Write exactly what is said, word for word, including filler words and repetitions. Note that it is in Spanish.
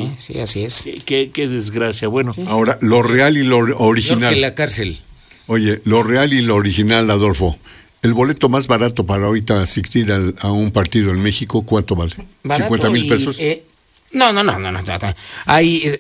Sí, sí, así es. Qué, qué, qué desgracia. Bueno, Sí. Ahora, lo real y lo Peor original. que la cárcel. Oye, lo real y lo original, Adolfo. El boleto más barato para ahorita asistir al- a un partido en México, ¿cuánto vale? Barato ¿cincuenta mil y, pesos? eh, no, no, no, no, no, no, no. Hay,